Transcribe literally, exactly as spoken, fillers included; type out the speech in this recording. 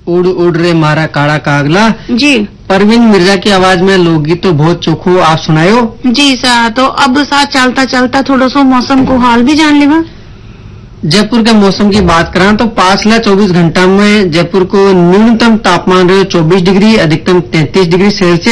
उड़ उड़ रे मारा काड़ा कागला जी परवीन मिर्जा की आवाज में लोकगीत तो बहुत चोखो आप सुनायो। जी सा तो अब सा चलता चलता थोड़ा सो मौसम को हाल भी जान लेवा। जयपुर के मौसम की बात करें तो पांचला चौबीस घंटा में जयपुर को न्यूनतम तापमान रहे चौबीस डिग्री, अधिकतम तैंतीस डिग्री सेल्सियस।